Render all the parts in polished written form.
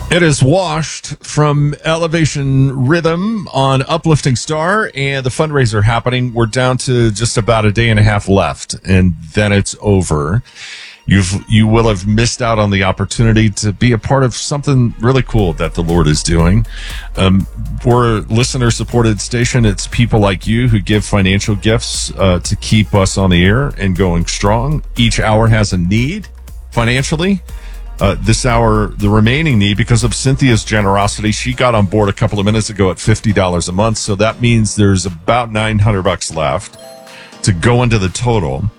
It is Washed from Elevation Rhythm on Uplifting Star, and the fundraiser happening. We're down to just about a day and a half left, and then it's over. You will have missed out on the opportunity to be a part of something really cool that the Lord is doing. We're a listener-supported station. It's people like you who give financial gifts to keep us on the air and going strong. Each hour has a need financially. This hour, the remaining need, because of Cynthia's generosity, she got on board a couple of minutes ago at $50 a month. So that means there's about $900 left to go into the total.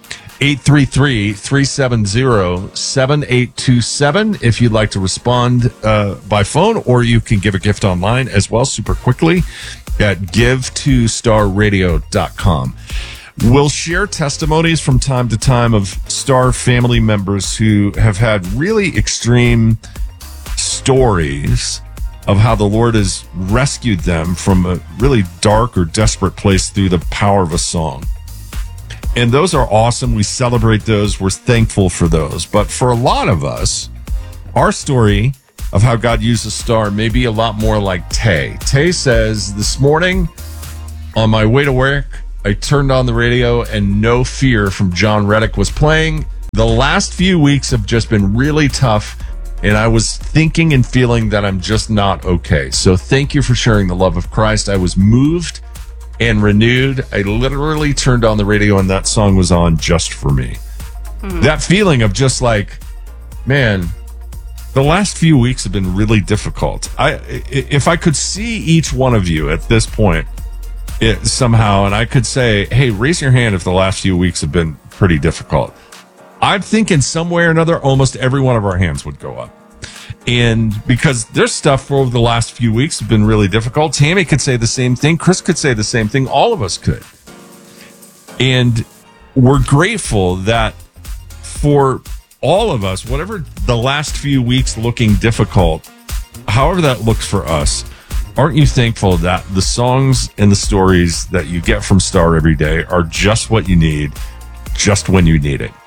833-370-7827 if you'd like to respond by phone, or you can give a gift online as well super quickly at give2starradio.com. We'll share testimonies from time to time of Star family members who have had really extreme stories of how the Lord has rescued them from a really dark or desperate place through the power of a song. And those are awesome. We celebrate those. We're thankful for those. But for a lot of us, our story of how God used a star may be a lot more like Tay. Tay says, this morning on my way to work, I turned on the radio and No Fear from John Reddick was playing. The last few weeks have just been really tough, and I was thinking and feeling that I'm just not okay. So thank you for sharing the love of Christ. I was moved and renewed. I literally turned on the radio and that song was on just for me. That feeling of just like, man, the last few weeks have been really difficult. If I could see each one of you at this point, somehow, and I could say, hey, raise your hand if the last few weeks have been pretty difficult. I'm thinking some way or another, almost every one of our hands would go up. And because there's stuff for over the last few weeks have been really difficult. Tammy could say the same thing. Chris could say the same thing. All of us could. And we're grateful that for all of us, whatever the last few weeks looking difficult, however that looks for us, aren't you thankful that the songs and the stories that you get from Star every day are just what you need, just when you need it?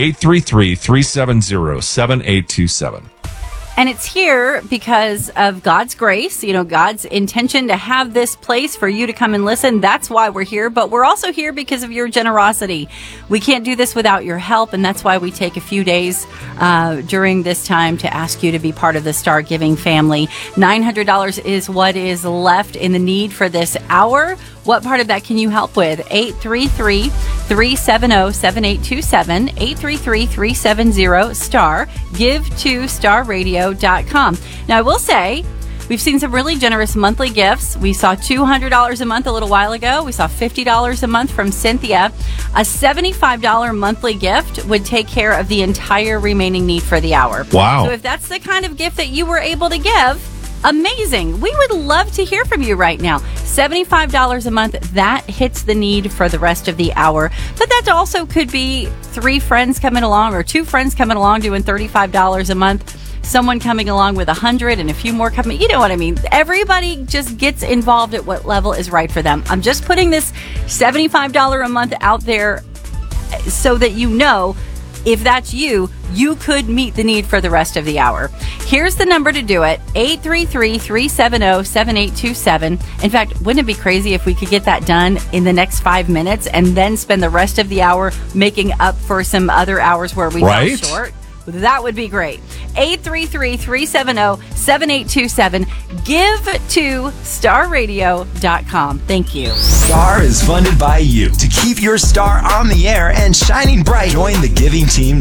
833-370-7827. And it's here because of God's grace, God's intention to have this place for you to come and listen. That's why we're here. But we're also here because of your generosity. We can't do this without your help. And that's why we take a few days during this time to ask you to be part of the Star Giving family. $900 is what is left in the need for this hour. What part of that can you help with? 833-370-7827, 833-370-STAR, give2starradio.com. Now, I will say, we've seen some really generous monthly gifts. We saw $200 a month a little while ago. We saw $50 a month from Cynthia. A $75 monthly gift would take care of the entire remaining need for the hour. Wow. So if that's the kind of gift that you were able to give, amazing. We would love to hear from you right now. $75 a month, that hits the need for the rest of the hour. But that also could be 3 friends coming along or 2 friends coming along doing $35 a month. Someone coming along with 100 and a few more coming. You know what I mean? Everybody just gets involved at what level is right for them. I'm just putting this $75 a month out there so that you know, if that's you, you could meet the need for the rest of the hour. Here's the number to do it, 833-370-7827. In fact, wouldn't it be crazy if we could get that done in the next 5 minutes and then spend the rest of the hour making up for some other hours where we fell short? That would be great. 833-370-7827. Give2starradio.com. Thank you. Star is funded by you to keep your star on the air and shining bright. Join the giving team